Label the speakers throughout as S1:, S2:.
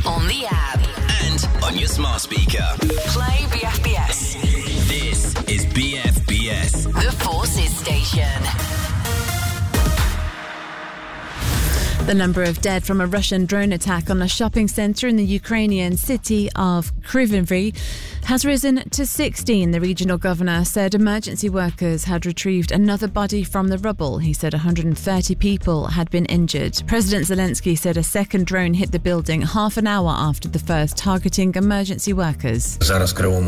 S1: on the app,
S2: and on your smart speaker.
S1: play BFBS.
S2: This is BFBS.
S1: The Forces Station.
S3: The number of dead from a Russian drone attack on a shopping centre in the Ukrainian city of Kryvyi has risen to 16. The regional governor said emergency workers had retrieved another body from the rubble. He said 130 people had been injured. President Zelensky said a second drone hit the building half an hour after the first, targeting emergency workers.
S4: A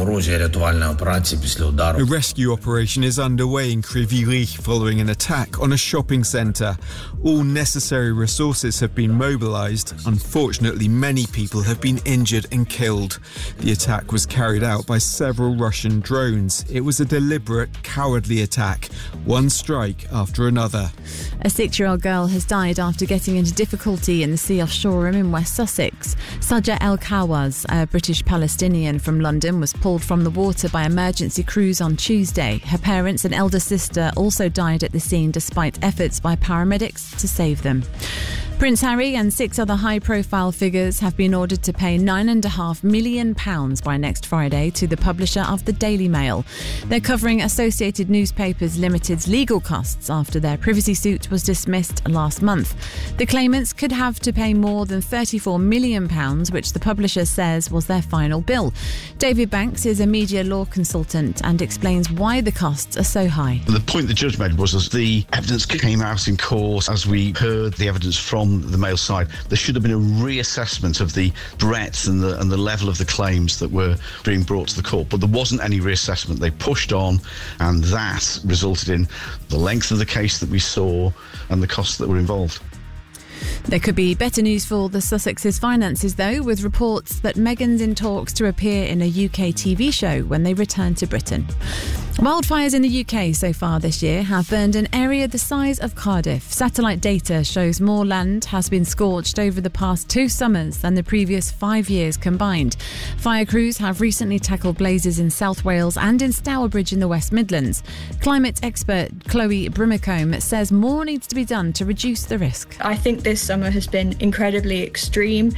S5: rescue operation is underway in Kryvyi Rih following an attack on a shopping centre. All necessary resources have been mobilised. Unfortunately, many people have been injured and killed. The attack was carried out by several Russian drones. It was a deliberate, cowardly attack, one strike after another.
S3: A 6-year-old girl has died after getting into difficulty in the sea off Shoreham in West Sussex. Saja El Kawaz, a British Palestinian from London, was pulled from the water by emergency crews on Tuesday. Her parents and elder sister also died at the scene despite efforts by paramedics to save them. Prince Harry and 6 other high-profile figures have been ordered to pay £9.5 million by next Friday to the publisher of the Daily Mail. They're covering Associated Newspapers Limited's legal costs after their privacy suit was dismissed last month. The claimants could have to pay more than £34 million, which the publisher says was their final bill. David Banks is a media law consultant and explains why the costs are so high.
S6: The point the judge made was, as the evidence came out in court, as we heard the evidence from the Mail side, there should have been a reassessment of the breadth and the level of the claims that were being brought to the court, but there wasn't any reassessment. They pushed on, and that resulted in the length of the case that we saw and the costs that were involved.
S3: There could be better news for the Sussex's finances, though, with reports that Meghan's in talks to appear in a UK TV show when they return to Britain. Wildfires in the UK so far this year have burned an area the size of Cardiff. Satellite data shows more land has been scorched over the past 2 summers than the previous 5 years combined. Fire crews have recently tackled blazes in South Wales and in Stourbridge in the West Midlands. Climate expert Chloe Brimacombe says more needs to be done to reduce the risk.
S7: I think this summer has been incredibly extreme,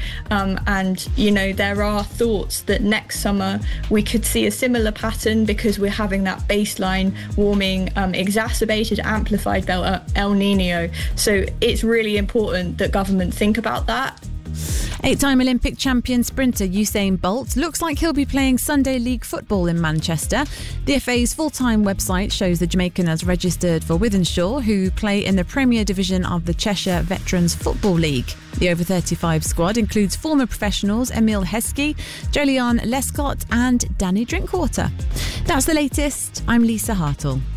S7: and there are thoughts that next summer we could see a similar pattern because we're having that baseline warming exacerbated, amplified by El Nino. So it's really important that government think about that.
S3: 8-time Olympic champion sprinter Usain Bolt looks like he'll be playing Sunday League football in Manchester. The FA's full-time website shows the Jamaican has registered for Wythenshawe, who play in the Premier Division of the Cheshire Veterans Football League. The over-35 squad includes former professionals Emile Heskey, Jolyon Lescott and Danny Drinkwater. That's the latest. I'm Lisa Hartle.